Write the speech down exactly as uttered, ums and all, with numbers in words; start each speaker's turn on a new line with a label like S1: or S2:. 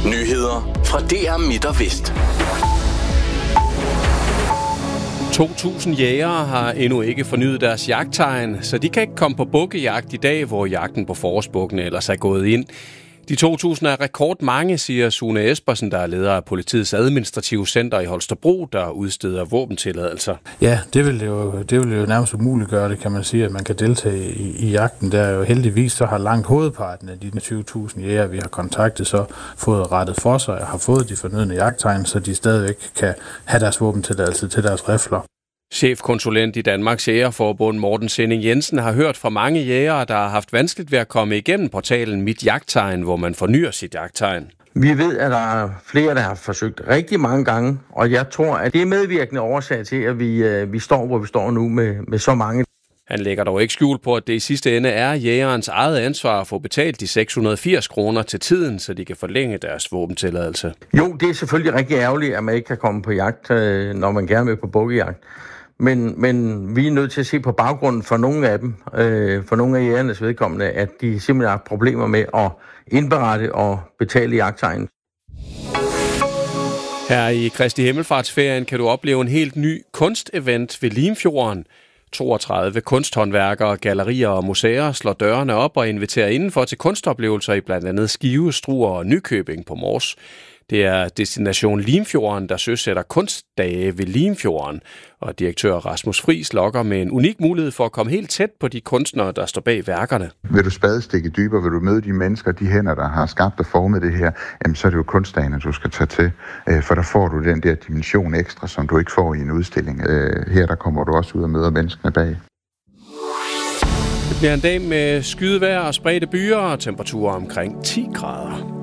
S1: Nyheder fra D R Midt og Vest.
S2: to tusind jægere har endnu ikke fornyet deres jagttegn, så de kan ikke komme på bukkejagt i dag, hvor jagten på forårsbukkene ellers er gået ind. De to tusind er rekordmange, siger Sune Espersen, der er leder af politiets administrative center i Holstebro, der udsteder våbentilladelser.
S3: Ja, det vil jo, det vil jo nærmest umuligt gøre det, kan man sige, at man kan deltage i, i jagten. Der er jo heldigvis, så har langt hovedparten af de tyve tusind jægere, vi har kontaktet, så fået rettet for sig og har fået de fornødne jagttegn, så de stadigvæk kan have deres våbentilladelse til deres rifler.
S2: Chefkonsulent i Danmarks Jægerforbund Morten Sinding Jensen har hørt fra mange jægere, der har haft vanskeligt ved at komme igennem portalen Mit Jagttegn, hvor man fornyer sit jagttegn.
S4: Vi ved, at der er flere, der har forsøgt rigtig mange gange, og jeg tror, at det er medvirkende årsag til, at vi, øh, vi står, hvor vi står nu med, med så mange.
S2: Han lægger dog ikke skjul på, at det i sidste ende er jægerens eget ansvar at få betalt de seks hundrede og firs kroner til tiden, så de kan forlænge deres våbentilladelse.
S4: Jo, det er selvfølgelig rigtig ærgerligt, at man ikke kan komme på jagt, når man gerne vil på bukkejagt. Men, men vi er nødt til at se på baggrunden for nogle af dem, øh, for nogle af jægernes vedkommende, at de simpelthen har problemer med at indberette og betale jagttegn.
S2: Her i Kristi Himmelfartsferien kan du opleve en helt ny kunstevent ved Limfjorden. toogtredive kunsthåndværkere, gallerier og museer slår dørene op og inviterer indenfor til kunstoplevelser i blandt andet Skive, Struer og Nykøbing på Mors. Det er Destination Limfjorden, der søsætter kunstdage ved Limfjorden, og direktør Rasmus Friis lokker med en unik mulighed for at komme helt tæt på de kunstnere, der står bag værkerne.
S5: Vil du spadestikke dybere, vil du møde de mennesker, de hænder, der har skabt og formet det her, jamen så er det jo kunstdagene, du skal tage til, for der får du den der dimension ekstra, som du ikke får i en udstilling. Her der kommer du også ud og møder menneskene bag.
S2: Det bliver en dag med skydevejr og spredte byer og temperaturer omkring ti grader.